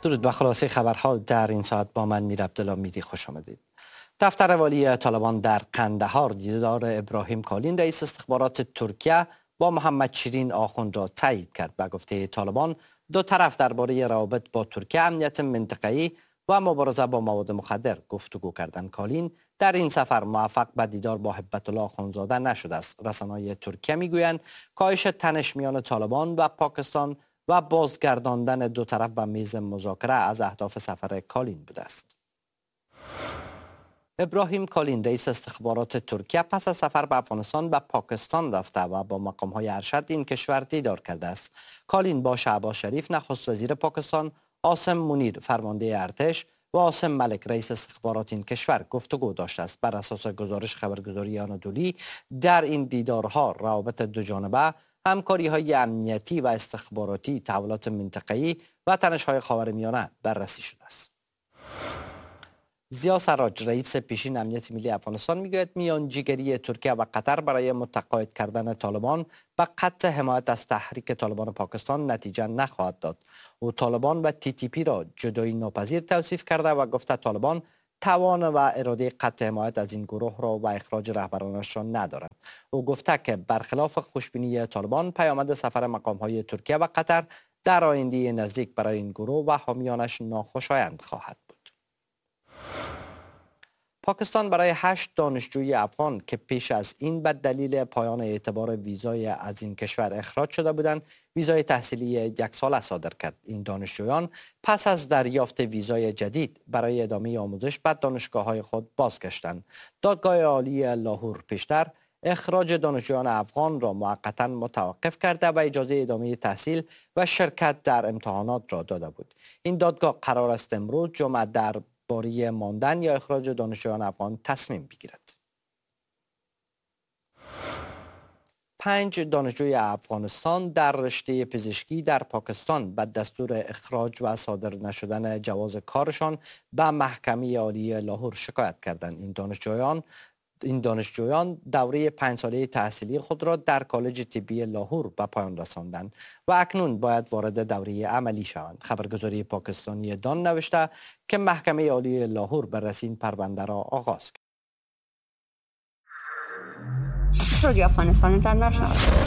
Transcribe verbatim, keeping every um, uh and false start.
درود به خلاصه خبرها در این ساعت با من میر عبدالحمیدی خوش آمدید. دفتر والی طالبان در قندهار دیدار ابراهیم کالین رئیس استخبارات ترکیه با محمد شیرین آخوند را تایید کرد. به گفته طالبان دو طرف درباره روابط با ترکیه، امنیت منطقه‌ای و مبارزه با مواد مخدر گفتگو کردند. کالین در این سفر موفق به دیدار با هیبت الله آخوندزاده نشده است. رسانه‌های ترکیه میگویند کاهش تنش میان طالبان و پاکستان و بازگرداندن دو طرف به میز مذاکره از اهداف سفر کالین بوده است. ابراهیم کالین رئیس استخبارات ترکیه پس از سفر به افغانستان به پاکستان رفته و با مقام‌های ارشد این کشور دیدار کرده است. کالین با شهباز شریف نخست وزیر پاکستان، عاصم منیر فرمانده ارتش و عاصم ملک رئیس استخبارات این کشور گفتگو داشته است. بر اساس گزارش خبرگزاری آنادولی در این دیدارها روابط دو جانبه، همکاری‌های امنیتی و استخباراتی، تحولات منطقه‌ای و تنش‌های خاورمیانه بررسی شده است. ضیا سراج رئیس پیشین امنیت ملی افغانستان میگوید میانجیگری ترکیه و قطر برای متقاعد کردن طالبان به قطع حمایت از تحریک طالبان پاکستان نتیجه نخواهد داد. او طالبان و تی تی پی را جدایی ناپذیر توصیف کرده و گفته طالبان توان و اراده قطع حمایت از این گروه را و اخراج رهبرانش را ندارد. او گفته که برخلاف خوشبینی طالبان، پیامد سفر مقام‌های ترکیه و قطر در آینده نزدیک برای این گروه و حامیانش ناخوشایند خواهد بود. پاکستان برای هشت دانشجوی افغان که پیش از این به دلیل پایان اعتبار ویزای از این کشور اخراج شده بودند، ویزای تحصیلی یک ساله صادر کرد. این دانشجویان پس از دریافت ویزای جدید برای ادامه آموزش به دانشگاه‌های خود بازگشتند. دادگاه عالی لاهور پیشتر اخراج دانشجویان افغان را موقتا متوقف کرده و اجازه ادامه تحصیل و شرکت در امتحانات را داده بود. این دادگاه قرار است امروز جمعه در باری ماندن یا اخراج دانشجویان افغان تصمیم بگیرد. پنج دانشجوی افغانستان در رشته پزشکی در پاکستان به دستور اخراج و صادر نشدن جواز کارشان به محکمه عالی لاهور شکایت کردند. این دانشجویان این دانشجویان دوره پنج ساله تحصیلی خود را در کالج طبی لاهور به پایان رساندند و اکنون باید وارد دوره عملی شوند. خبرگزاری پاکستانی دان نوشته که محکمه عالی لاهور بررسی این پرونده را آغاز کرد.